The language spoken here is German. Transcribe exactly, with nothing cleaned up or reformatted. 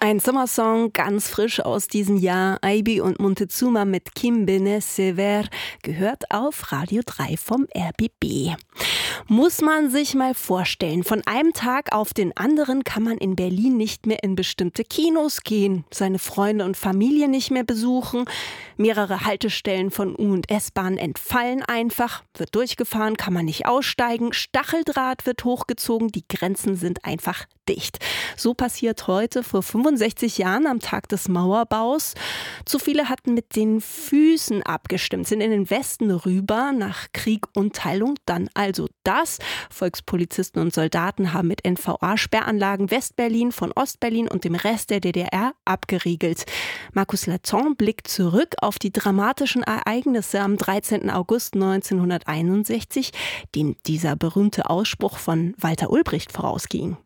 Ein Sommersong, ganz frisch aus diesem Jahr. Aibi und Montezuma mit Kim Bene Sever gehört auf Radio drei vom R B B. Muss man sich mal vorstellen, von einem Tag auf den anderen kann man in Berlin nicht mehr in bestimmte Kinos gehen, seine Freunde und Familie nicht mehr besuchen, mehrere Haltestellen von U- und S-Bahnen entfallen einfach, wird durchgefahren, kann man nicht aussteigen, Stacheldraht wird hochgezogen, die Grenzen sind einfach dicht. So passiert heute vor fünfundsechzig Jahren am Tag des Mauerbaus. Zu viele hatten mit den Füßen abgestimmt, sind in den Westen rüber nach Krieg und Teilung. Dann also das. Volkspolizisten und Soldaten haben mit N V A-Sperranlagen Westberlin von Ostberlin und dem Rest der D D R abgeriegelt. Markus Laton blickt zurück auf die dramatischen Ereignisse am dreizehnten August neunzehnhunderteinundsechzig, dem dieser berühmte Ausspruch von Walter Ulbricht vorausging.